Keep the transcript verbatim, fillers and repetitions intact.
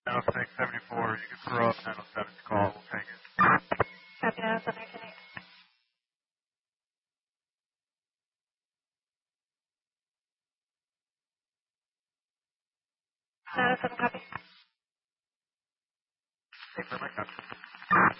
nine oh six seventy-four, you can throw up nine oh seven's call, we'll take it. Copy nine oh seven eight. nine oh seven copy. Thanks for my